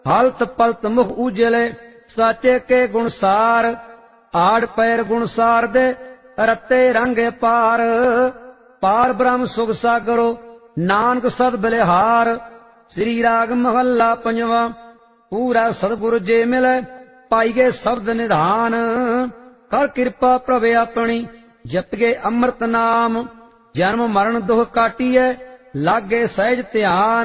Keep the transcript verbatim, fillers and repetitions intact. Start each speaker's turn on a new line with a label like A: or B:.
A: हालत पलत मुख उजले साचे के गुणसार आड़ पैर गुणसार दे रते रंगे पार पार ब्रह्म सुख सागरो नानक सद बलिहार। श्री राग महला पंजवा। पूरा सतगुरु जे मिले पाई गए शब्द निधान कर कृपा प्रभु अपनी जप गए अमृत नाम जन्म मरण दुख काटिए लागे सहज ध्यान।